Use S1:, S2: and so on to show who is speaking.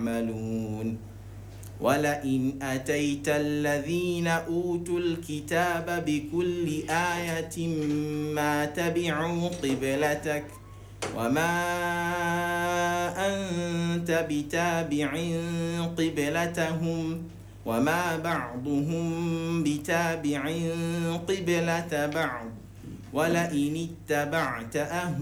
S1: يعملون ولئن أتيت الذين أوتوا الكتاب بكل آية ما تبعوا قبلتك وما أنت بتابع قبلتهم وما بعضهم بتابع قبلة بعض ولئن اتبعت